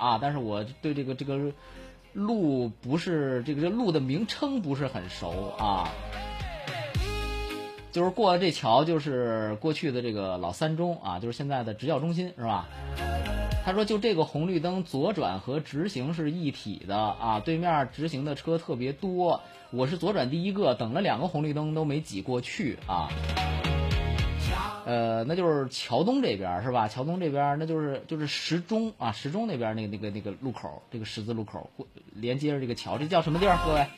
啊，但是我对这个路不是这个路的名称不是很熟啊。就是过这桥就是过去的这个老三中啊，就是现在的职教中心是吧？他说就这个红绿灯左转和直行是一体的啊，对面直行的车特别多，我是左转第一个，等了2个红绿灯都没挤过去啊。那就是桥东这边是吧？桥东这边那就是石中啊，石中那边那个路口，这个十字路口连接着这个桥，这叫什么地儿？各位？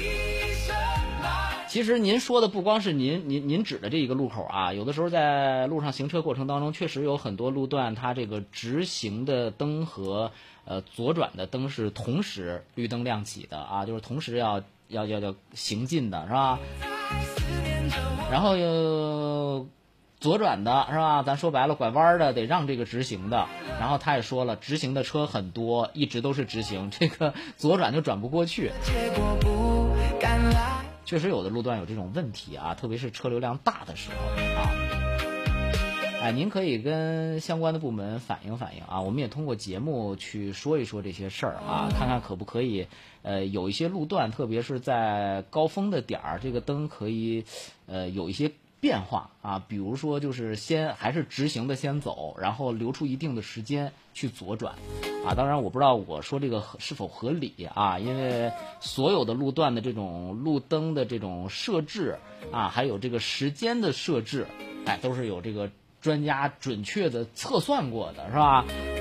其实您说的不光是您指的这一个路口啊，有的时候在路上行车过程当中，确实有很多路段，它这个直行的灯和左转的灯是同时绿灯亮起的啊，就是同时要行进的是吧？然后左转的是吧？咱说白了，拐弯的得让这个直行的。然后他也说了，直行的车很多，一直都是直行，这个左转就转不过去。确实有的路段有这种问题啊，特别是车流量大的时候啊。哎，您可以跟相关的部门反映反映啊，我们也通过节目去说一说这些事儿啊，看看可不可以有一些路段，特别是在高峰的点儿，这个灯可以有一些变化啊，比如说就是还是直行的先走，然后留出一定的时间去左转啊。当然我不知道我说这个是否合理啊，因为所有的路段的这种路灯的这种设置啊，还有这个时间的设置，哎，都是有这个专家准确的测算过的，是吧？